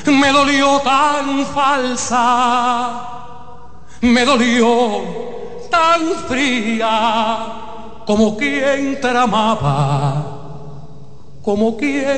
me dolió tan falsa, me dolió tan fría, como quien tramaba, como quien